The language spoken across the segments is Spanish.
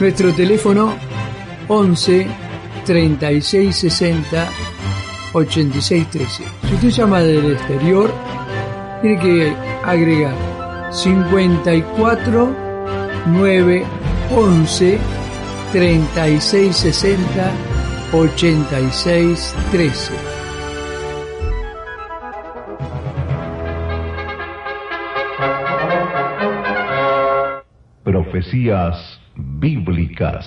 Nuestro teléfono 11 36 60 86 13. Si usted llama del exterior, tiene que agregar 54 9 11 36 60 86 13. Profecías bíblicas.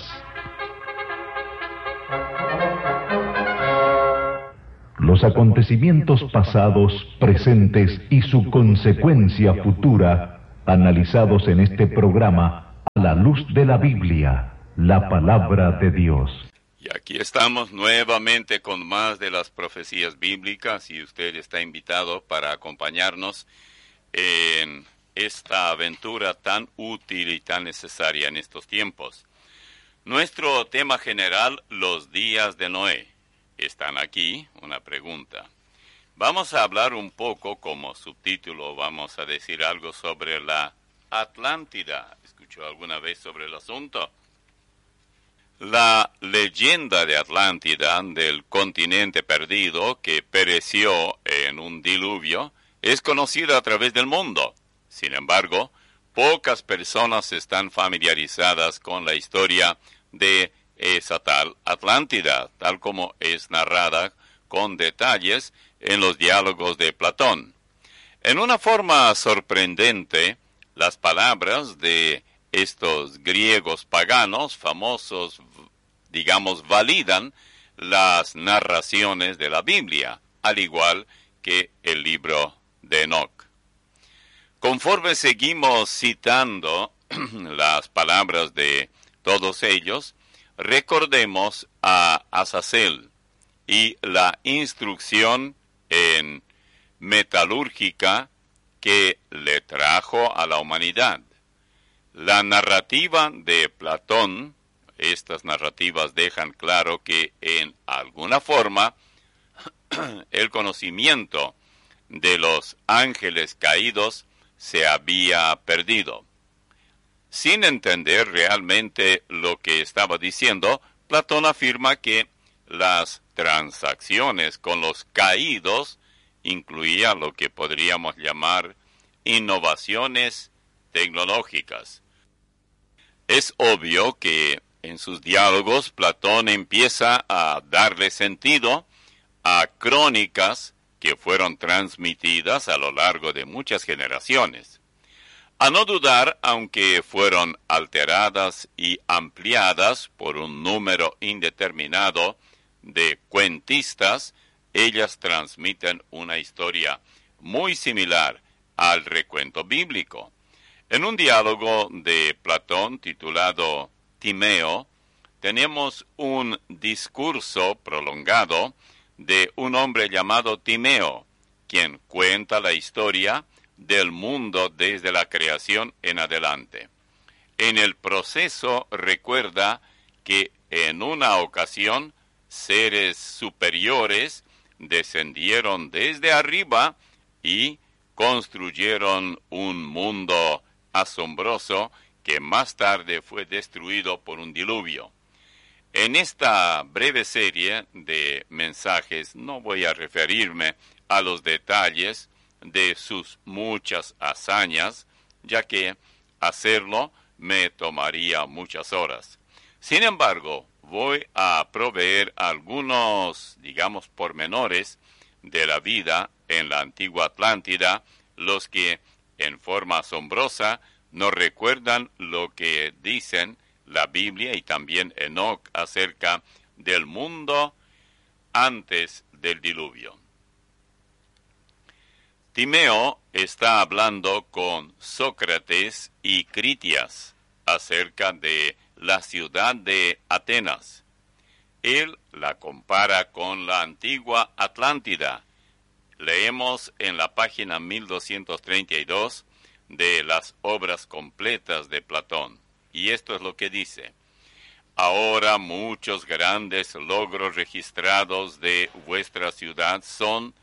Los acontecimientos pasados, presentes y su consecuencia futura, analizados en este programa a la luz de la Biblia, la palabra de Dios. Y aquí estamos nuevamente con más de las profecías bíblicas y usted está invitado para acompañarnos en esta aventura tan útil y tan necesaria en estos tiempos. Nuestro tema general, los días de Noé. Están aquí, una pregunta. Vamos a hablar un poco, como subtítulo, vamos a decir algo sobre la Atlántida. ¿Escuchó alguna vez sobre el asunto? La leyenda de Atlántida, del continente perdido que pereció en un diluvio, es conocida a través del mundo. Sin embargo, pocas personas están familiarizadas con la historia de esa tal Atlántida, tal como es narrada con detalles en los diálogos de Platón. En una forma sorprendente, las palabras de estos griegos paganos famosos, digamos, validan las narraciones de la Biblia, al igual que el libro de Enoc. Conforme seguimos citando las palabras de todos ellos, recordemos a Azazel y la instrucción en metalúrgica que le trajo a la humanidad. La narrativa de Platón, estas narrativas dejan claro que en alguna forma el conocimiento de los ángeles caídos se había perdido. Sin entender realmente lo que estaba diciendo, Platón afirma que las transacciones con los caídos incluía lo que podríamos llamar innovaciones tecnológicas. Es obvio que en sus diálogos Platón empieza a darle sentido a crónicas que fueron transmitidas a lo largo de muchas generaciones. A no dudar, aunque fueron alteradas y ampliadas por un número indeterminado de cuentistas, ellas transmiten una historia muy similar al recuento bíblico. En un diálogo de Platón titulado Timeo, tenemos un discurso prolongado de un hombre llamado Timeo, quien cuenta la historia del mundo desde la creación en adelante. En el proceso recuerda que en una ocasión seres superiores descendieron desde arriba y construyeron un mundo asombroso que más tarde fue destruido por un diluvio. En esta breve serie de mensajes no voy a referirme a los detalles de sus muchas hazañas, ya que hacerlo me tomaría muchas horas. Sin embargo, voy a proveer algunos, digamos, pormenores de la vida en la antigua Atlántida, los que, en forma asombrosa, nos recuerdan lo que dicen la Biblia y también Enoc acerca del mundo antes del diluvio. Timeo está hablando con Sócrates y Critias acerca de la ciudad de Atenas. Él la compara con la antigua Atlántida. Leemos en la página 1232 de las obras completas de Platón. Y esto es lo que dice: ahora muchos grandes logros registrados de vuestra ciudad son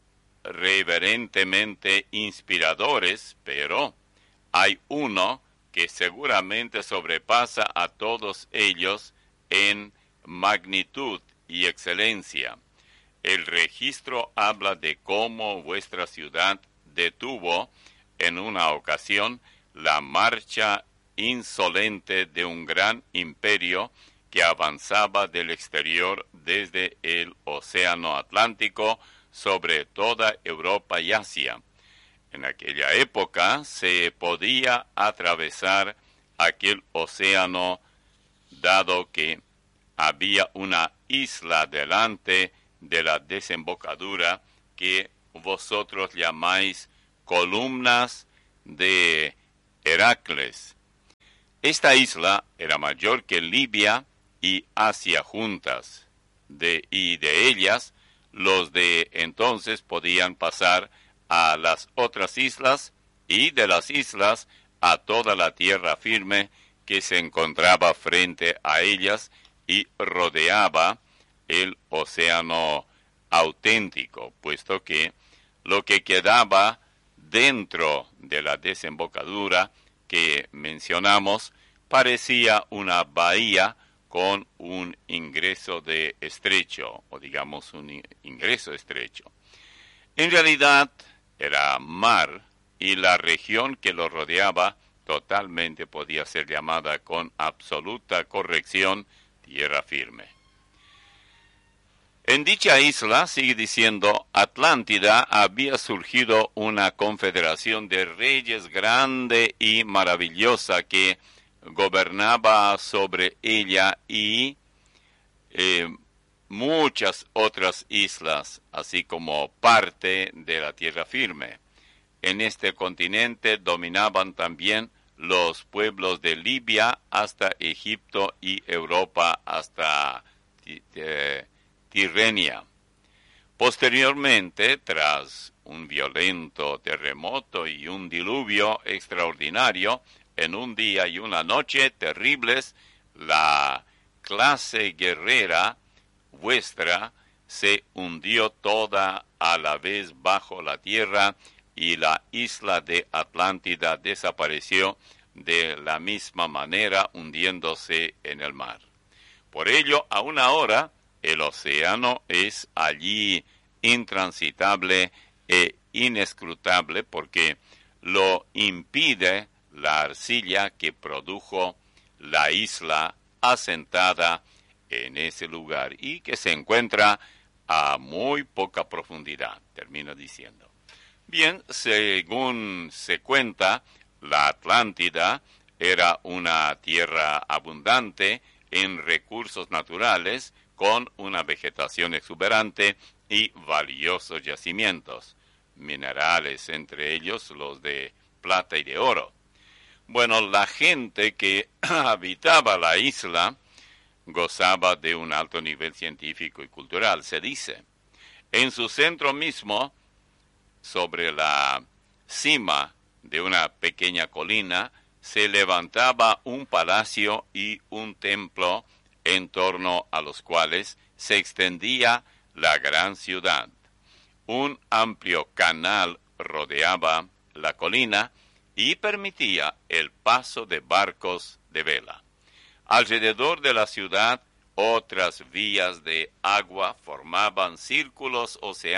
reverentemente inspiradores, pero hay uno que seguramente sobrepasa a todos ellos en magnitud y excelencia. El registro habla de cómo vuestra ciudad detuvo en una ocasión la marcha insolente de un gran imperio que avanzaba del exterior desde el Océano Atlántico sobre toda Europa y Asia. En aquella época se podía atravesar aquel océano dado que había una isla delante de la desembocadura que vosotros llamáis columnas de Heracles. Esta isla era mayor que Libia y Asia juntas, y de ellas los de entonces podían pasar a las otras islas y de las islas a toda la tierra firme que se encontraba frente a ellas y rodeaba el océano auténtico, puesto que lo que quedaba dentro de la desembocadura que mencionamos parecía una bahía con un ingreso de estrecho, o digamos un ingreso estrecho. En realidad era mar y la región que lo rodeaba totalmente podía ser llamada con absoluta corrección tierra firme. En dicha isla, sigue diciendo, Atlántida había surgido una confederación de reyes grande y maravillosa que gobernaba sobre ella y muchas otras islas, así como parte de la tierra firme. En este continente dominaban también los pueblos de Libia hasta Egipto y Europa hasta Tirrenia. Posteriormente, tras un violento terremoto y un diluvio extraordinario, en un día y una noche terribles, la clase guerrera vuestra se hundió toda a la vez bajo la tierra y la isla de Atlántida desapareció de la misma manera hundiéndose en el mar. Por ello, aún ahora, el océano es allí intransitable e inescrutable porque lo impide la arcilla que produjo la isla asentada en ese lugar y que se encuentra a muy poca profundidad, termino diciendo. Bien, según se cuenta, la Atlántida era una tierra abundante en recursos naturales, con una vegetación exuberante y valiosos yacimientos, minerales, entre ellos los de plata y de oro. Bueno, la gente que habitaba la isla gozaba de un alto nivel científico y cultural, se dice. En su centro mismo, sobre la cima de una pequeña colina, se levantaba un palacio y un templo en torno a los cuales se extendía la gran ciudad. Un amplio canal rodeaba la colina y permitía el paso de barcos de vela. Alrededor de la ciudad, otras vías de agua formaban círculos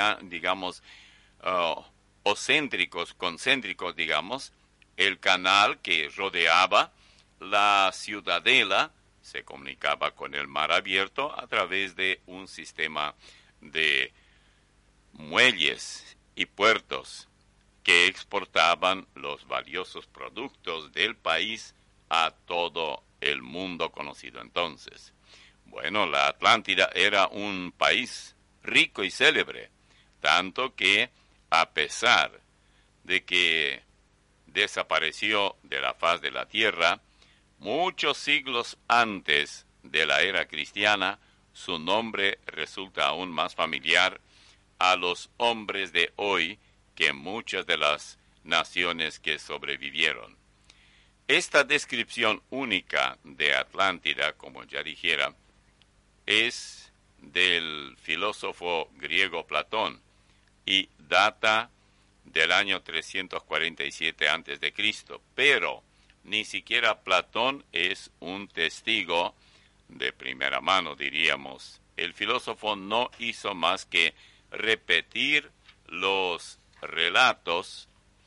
concéntricos, digamos. El canal que rodeaba la ciudadela se comunicaba con el mar abierto a través de un sistema de muelles y puertos que exportaban los valiosos productos del país a todo el mundo conocido entonces. Bueno, la Atlántida era un país rico y célebre, tanto que a pesar de que desapareció de la faz de la tierra, muchos siglos antes de la era cristiana, su nombre resulta aún más familiar a los hombres de hoy que muchas de las naciones que sobrevivieron. Esta descripción única de Atlántida, como ya dijera, es del filósofo griego Platón y data del año 347 a.C., pero ni siquiera Platón es un testigo de primera mano, diríamos. El filósofo no hizo más que repetir los relatos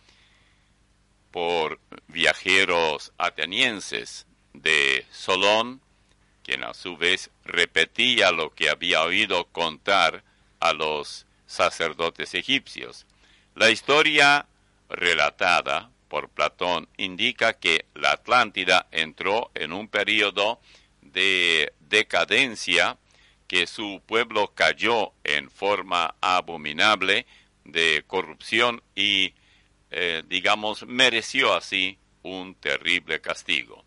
por viajeros atenienses de Solón, quien a su vez repetía lo que había oído contar a los sacerdotes egipcios. La historia relatada por Platón indica que la Atlántida entró en un periodo de decadencia, que su pueblo cayó en forma abominable de corrupción y, mereció así un terrible castigo.